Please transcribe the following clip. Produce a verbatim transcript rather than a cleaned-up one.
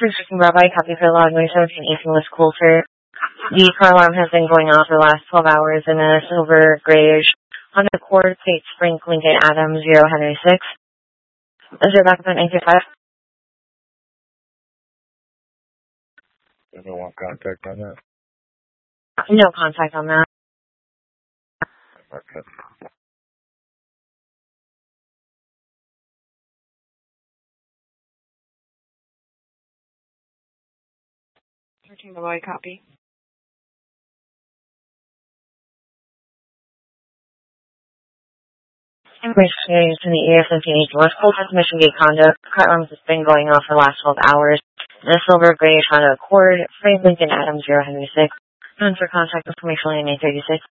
Restricting Rabbi, copy for log seventeen eighteen West Coulter. The car alarm has been going off for the last twelve hours in a silver grayish Honda Accord, plate Spring Lincoln Adam zero Henry six. Is there backup at nine two five? Does no want contact on that? No contact on that. Okay. thirteen Rabbi, copy. Information to the E S seventeen eighteen West Coulter Mission Gate condo. Car alarm has been going off for the last twelve hours. The silver grayish Honda Accord, Frank Lincoln Adam zero Henry six. Known for contact information line nine thirty-six.